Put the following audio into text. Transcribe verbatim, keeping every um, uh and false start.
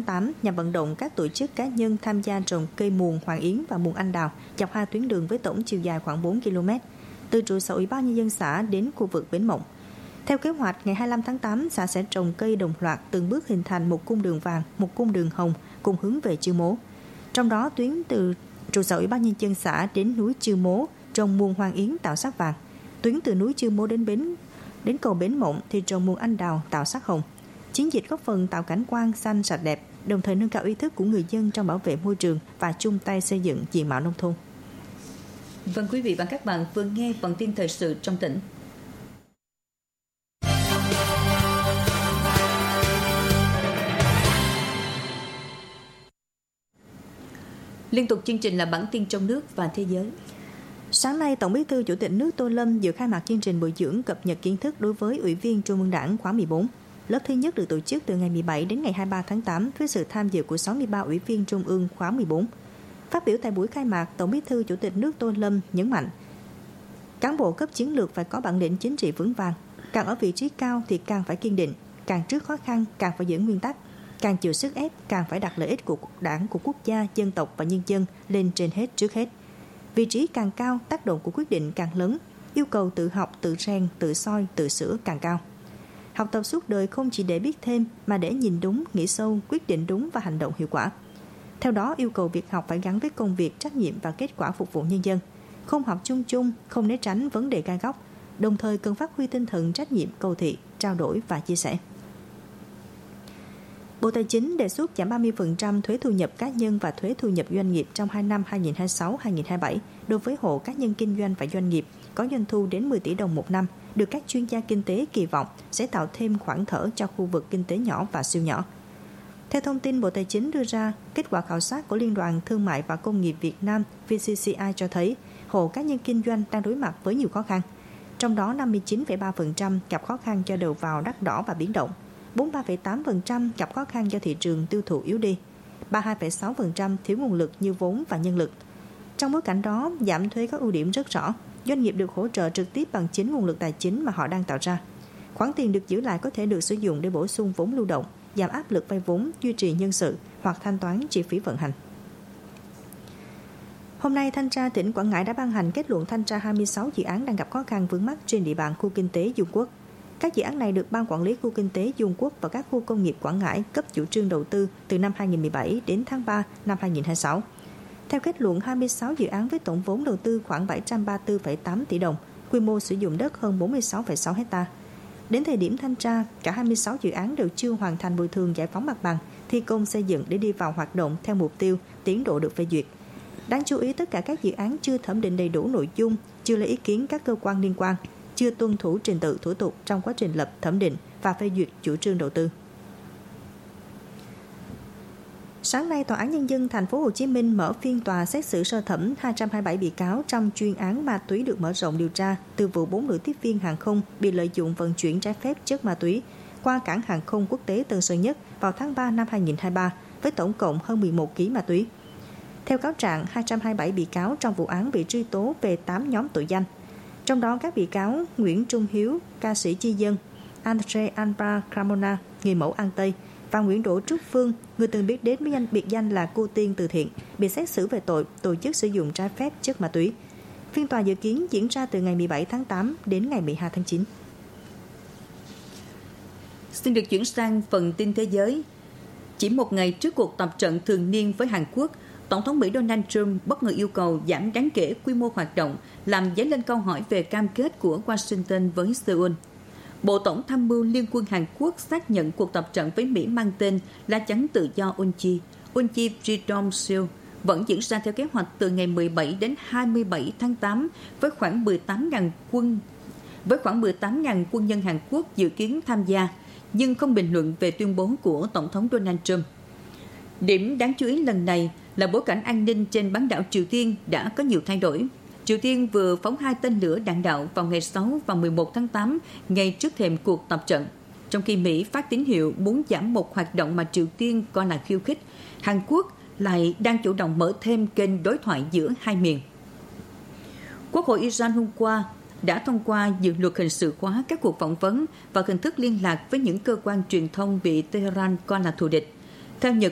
tám nhằm vận động các tổ chức cá nhân tham gia trồng cây muồng Hoàng Yến và muồng Anh Đào dọc hai tuyến đường với tổng chiều dài khoảng bốn ki lô mét, từ trụ sở Ủy ban Nhân dân xã đến khu vực Bến Mộng. Theo kế hoạch, ngày hai mươi lăm tháng tám, xã sẽ trồng cây đồng loạt từng bước hình thành một cung đường vàng, một cung đường hồng cùng hướng về Chiêu Mố. Trong đó, tuyến từ trụ sở Ủy ban Nhân dân xã đến núi Chiêu Mố trồng muồng Hoàng Yến tạo sắc vàng, tuyến từ núi Chiêu Mố đến bến đến cầu Bến Mộng thì trồng muồng Anh Đào tạo sắc hồng. Chiến dịch góp phần tạo cảnh quan xanh sạch đẹp, đồng thời nâng cao ý thức của người dân trong bảo vệ môi trường và chung tay xây dựng diện mạo nông thôn. Vâng, quý vị và các bạn vừa nghe phần tin thời sự trong tỉnh. Liên tục chương trình là bản tin trong nước và thế giới. Sáng nay, Tổng Bí thư Chủ tịch nước Tô Lâm dự khai mạc chương trình bồi dưỡng cập nhật kiến thức đối với Ủy viên Trung ương Đảng khóa mười bốn. Lớp thứ nhất được tổ chức từ ngày mười bảy đến ngày hai mươi ba tháng tám với sự tham dự của sáu mươi ba ủy viên Trung ương khóa mười bốn. Phát biểu tại buổi khai mạc, Tổng Bí thư Chủ tịch nước Tô Lâm nhấn mạnh, cán bộ cấp chiến lược phải có bản lĩnh chính trị vững vàng, càng ở vị trí cao thì càng phải kiên định, càng trước khó khăn càng phải giữ nguyên tắc, càng chịu sức ép càng phải đặt lợi ích của Đảng, của quốc gia, dân tộc và nhân dân lên trên hết trước hết. Vị trí càng cao, tác động của quyết định càng lớn, yêu cầu tự học, tự rèn, tự soi, tự sửa càng cao. Học tập suốt đời không chỉ để biết thêm mà để nhìn đúng, nghĩ sâu, quyết định đúng và hành động hiệu quả. Theo đó, yêu cầu việc học phải gắn với công việc, trách nhiệm và kết quả phục vụ nhân dân. Không học chung chung, không né tránh vấn đề gai góc, đồng thời cần phát huy tinh thần trách nhiệm, cầu thị, trao đổi và chia sẻ. Bộ Tài chính đề xuất giảm ba mươi phần trăm thuế thu nhập cá nhân và thuế thu nhập doanh nghiệp trong hai năm hai nghìn không trăm hai mươi sáu hai nghìn không trăm hai mươi bảy đối với hộ cá nhân kinh doanh và doanh nghiệp có doanh thu đến mười tỷ đồng một năm, được các chuyên gia kinh tế kỳ vọng sẽ tạo thêm khoảng thở cho khu vực kinh tế nhỏ và siêu nhỏ. Theo thông tin Bộ Tài chính đưa ra, kết quả khảo sát của Liên đoàn Thương mại và Công nghiệp Việt Nam vê xê xê i cho thấy hộ cá nhân kinh doanh đang đối mặt với nhiều khó khăn. Trong đó năm mươi chín phẩy ba phần trăm gặp khó khăn do đầu vào đắt đỏ và biến động, bốn mươi ba phẩy tám phần trăm gặp khó khăn do thị trường tiêu thụ yếu đi, ba mươi hai phẩy sáu phần trăm thiếu nguồn lực như vốn và nhân lực. Trong bối cảnh đó, giảm thuế có ưu điểm rất rõ, doanh nghiệp được hỗ trợ trực tiếp bằng chính nguồn lực tài chính mà họ đang tạo ra. Khoản tiền được giữ lại có thể được sử dụng để bổ sung vốn lưu động, giảm áp lực vay vốn, duy trì nhân sự hoặc thanh toán chi phí vận hành. Hôm nay, Thanh tra tỉnh Quảng Ngãi đã ban hành kết luận thanh tra hai mươi sáu dự án đang gặp khó khăn vướng mắc trên địa bàn khu kinh tế Dung Quốc. Các dự án này được Ban Quản lý Khu Kinh tế Dung Quốc và các khu công nghiệp Quảng Ngãi cấp chủ trương đầu tư từ năm hai nghìn không trăm mười bảy đến tháng ba năm hai nghìn không trăm hai mươi sáu. Theo kết luận, hai mươi sáu dự án với tổng vốn đầu tư khoảng bảy trăm ba mươi tư phẩy tám tỷ đồng, quy mô sử dụng đất hơn bốn mươi sáu phẩy sáu hectare. Đến thời điểm thanh tra, cả hai mươi sáu dự án đều chưa hoàn thành bồi thường giải phóng mặt bằng, thi công xây dựng để đi vào hoạt động theo mục tiêu, tiến độ được phê duyệt. Đáng chú ý, tất cả các dự án chưa thẩm định đầy đủ nội dung, chưa lấy ý kiến các cơ quan liên quan, chưa tuân thủ trình tự thủ tục trong quá trình lập, thẩm định và phê duyệt chủ trương đầu tư. Sáng nay, Tòa án Nhân dân Thành phố Hồ Chí Minh mở phiên tòa xét xử sơ thẩm hai trăm hai mươi bảy bị cáo trong chuyên án ma túy được mở rộng điều tra từ vụ bốn nữ tiếp viên hàng không bị lợi dụng vận chuyển trái phép chất ma túy qua cảng hàng không quốc tế Tân Sơn Nhất vào tháng ba năm hai nghìn không trăm hai mươi ba với tổng cộng hơn mười một ki lô gam ma túy. Theo cáo trạng, hai trăm hai mươi bảy bị cáo trong vụ án bị truy tố về tám nhóm tội danh. Trong đó, các bị cáo Nguyễn Trung Hiếu, ca sĩ chi dân, Andre Anpa Kramona, người mẫu An Tây, và Nguyễn Đỗ Trúc Phương, người từng biết đến với danh biệt danh là cô tiên từ thiện, bị xét xử về tội tổ chức sử dụng trái phép chất ma túy. Phiên tòa dự kiến diễn ra từ ngày mười bảy tháng tám đến ngày mười hai tháng chín. Xin được chuyển sang phần tin thế giới. Chỉ một ngày trước cuộc tập trận thường niên với Hàn Quốc, Tổng thống Mỹ Donald Trump bất ngờ yêu cầu giảm đáng kể quy mô hoạt động, làm dấy lên câu hỏi về cam kết của Washington với Seoul. Bộ Tổng tham mưu Liên quân Hàn Quốc xác nhận cuộc tập trận với Mỹ mang tên Lá chắn tự do Unchi, Unchi Freedom Shield, vẫn diễn ra theo kế hoạch từ ngày mười bảy đến hai mươi bảy tháng tám với khoảng mười tám nghìn quân với khoảng mười tám nghìn quân nhân Hàn Quốc dự kiến tham gia, nhưng không bình luận về tuyên bố của Tổng thống Donald Trump. Điểm đáng chú ý lần này là bối cảnh an ninh trên bán đảo Triều Tiên đã có nhiều thay đổi. Triều Tiên vừa phóng hai tên lửa đạn đạo vào ngày sáu và mười một tháng tám, ngay trước thềm cuộc tập trận. Trong khi Mỹ phát tín hiệu muốn giảm một hoạt động mà Triều Tiên coi là khiêu khích, Hàn Quốc lại đang chủ động mở thêm kênh đối thoại giữa hai miền. Quốc hội Iran hôm qua đã thông qua dự luật hình sự hóa các cuộc phỏng vấn và hình thức liên lạc với những cơ quan truyền thông bị Tehran coi là thù địch. Theo Nhật